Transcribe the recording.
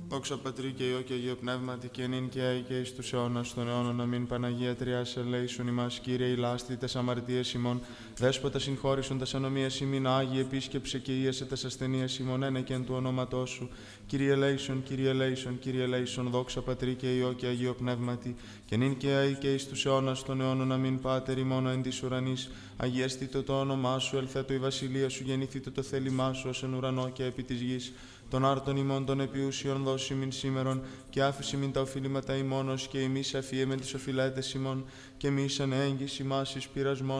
Δόξα Πατρί και Υιό και Αγίο Πνεύματι και νυν και αεί και εις τους αιώνας των αιώνων. Αμήν. Παναγία Τριάς ελέησον ημάς, Κύριε ηλάστη τες αμαρτίες ημών. Δέσποτα συγχώρησον τας ανομίες ημίν, Άγιε επίσκεψε και ίεσε τες ασθενείες ημών, ένεκεν του ονόματός σου. Κύριε ελέησον, Κύριε ελέησον, Κύριε ελέησον. Δόξα Πατρί και Υιό και Αγίο Πνεύματι και νυν και αεί και εις τους αιώνας των αιώνων. Αμήν. Πάτερ ημών εν της ουρανής, αγιαστήτω το όνομά σου, ελθέτω η βασιλεία σου, γεννηθήτω το θέλημά σου ως εν ουρανό και επί της γης. Των άρτων ημών των επιούσιων δώσει μην σήμερον, και άφηση μην τα οφείληματα ημών, ως και εμείς αφιέμεν τις οφειλέτες ημών, και μη σαν έγκυση μας εις πειρασμόν.